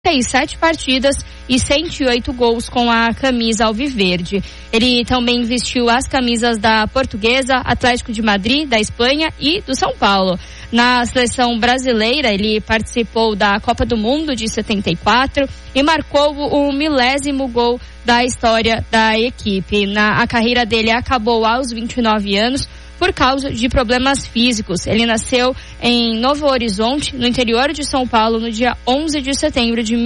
37 partidas e 108 gols com a camisa alviverde. Ele também vestiu as camisas da Portuguesa, Atlético de Madrid, da Espanha e do São Paulo. Na seleção brasileira, ele participou da Copa do Mundo de 74 e marcou o 1000º gol da história da equipe. A carreira dele acabou aos 29 anos por causa de problemas físicos. Ele nasceu em Novo Horizonte, no interior de São Paulo, no dia 11 de setembro de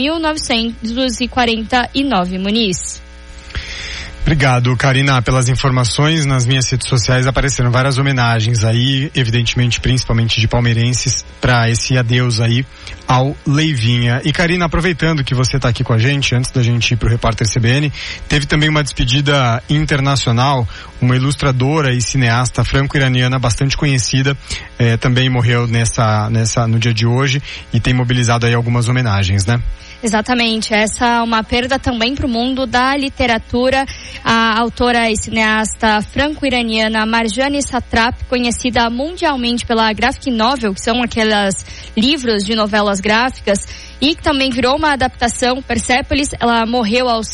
1949. Muniz. Obrigado, Karina, pelas informações. Nas minhas redes sociais apareceram várias homenagens aí, evidentemente, principalmente de palmeirenses, para esse adeus aí ao Leivinha. E, Karina, aproveitando que você está aqui com a gente, antes da gente ir para o Repórter CBN, teve também uma despedida internacional. Uma ilustradora e cineasta franco-iraniana bastante conhecida, também morreu no dia de hoje e tem mobilizado aí algumas homenagens, né? Exatamente, essa é uma perda também para o mundo da literatura. A autora e cineasta franco-iraniana Marjane Satrap, conhecida mundialmente pela graphic novel, que são aqueles livros de novelas gráficas, e que também virou uma adaptação, Persépolis. Ela morreu aos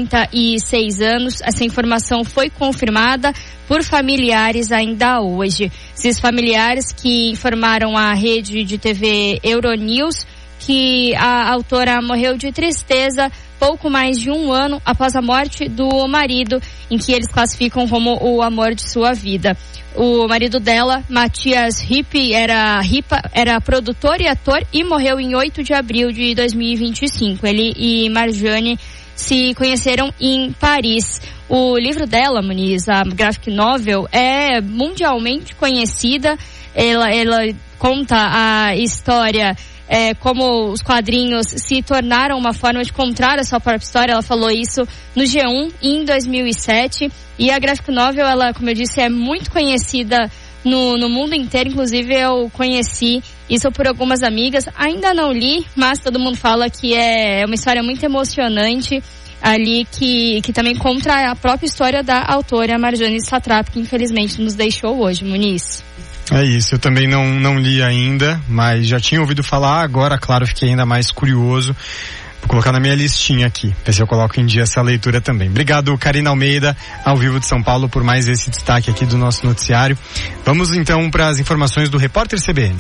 56 anos. Essa informação foi confirmada por familiares ainda hoje. Esses familiares que informaram a rede de TV Euronews que a autora morreu de tristeza pouco mais de um ano após a morte do marido, em que eles classificam como o amor de sua vida. O marido dela, Matias Ripa, era produtor e ator e morreu em 8 de abril de 2025. Ele e Marjane se conheceram em Paris. O livro dela, Muniz, a graphic novel, é mundialmente conhecida. Ela conta a história como os quadrinhos se tornaram uma forma de contar a sua própria história. Ela falou isso no G1 em 2007. E a graphic novel, ela, como eu disse, é muito conhecida no mundo inteiro. Inclusive eu conheci isso por algumas amigas. Ainda não li, mas todo mundo fala que é uma história muito emocionante ali, que também conta a própria história da autora Marjane Satrap, que infelizmente nos deixou hoje, Muniz. É isso, eu também não li ainda, mas já tinha ouvido falar, agora, claro, fiquei ainda mais curioso. Vou colocar na minha listinha aqui, ver se eu coloco em dia essa leitura também. Obrigado, Karina Almeida, ao vivo de São Paulo, por mais esse destaque aqui do nosso noticiário. Vamos então para as informações do Repórter CBN.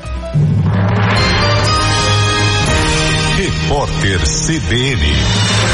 Repórter CBN.